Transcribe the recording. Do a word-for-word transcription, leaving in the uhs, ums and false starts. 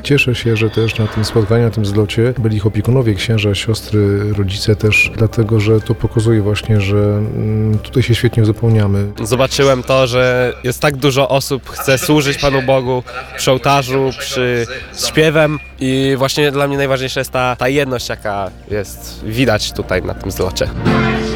cieszę się, że też na tym spotkaniu, na tym zlocie byli ich opiekunowie, księża, siostry, rodzice też, dlatego że to pokazuje właśnie, że mm, tutaj się świetnie uzupełniamy. Zobaczyłem to, że jest tak dużo osób, chce służyć Panu Bogu przy ołtarzu, przy śpiewem i właśnie dla mnie najważniejsza jest ta, ta jedność, jaka jest widać tutaj na tym zlocie.